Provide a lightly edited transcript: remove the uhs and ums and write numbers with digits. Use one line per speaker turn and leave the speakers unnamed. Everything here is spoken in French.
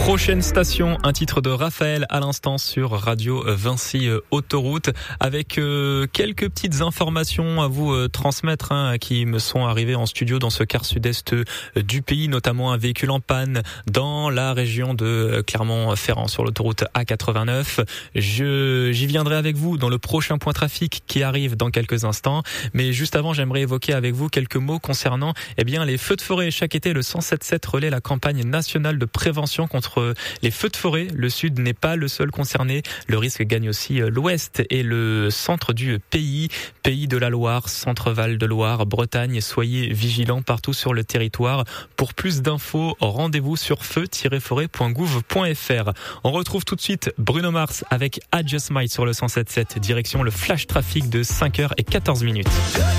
Prochaine station, un titre de Raphaël à l'instant sur Radio Vinci Autoroute, avec quelques petites informations à vous transmettre qui me sont arrivées en studio dans ce quart sud-est du pays, notamment un véhicule en panne dans la région de Clermont-Ferrand sur l'autoroute A89. J'y viendrai avec vous dans le prochain point trafic qui arrive dans quelques instants, mais juste avant j'aimerais évoquer avec vous quelques mots concernant les feux de forêt. Chaque été, le 107.7 relaie la campagne nationale de prévention contre les feux de forêt. Le sud n'est pas le seul concerné. Le risque gagne aussi l'ouest et le centre du pays. Pays de la Loire, Centre-Val de Loire, Bretagne. Soyez vigilants partout sur le territoire. Pour plus d'infos, rendez-vous sur feu-forêt.gouv.fr. On retrouve tout de suite Bruno Mars avec I Just Might sur le 107.7. Direction le flash trafic de 5h14.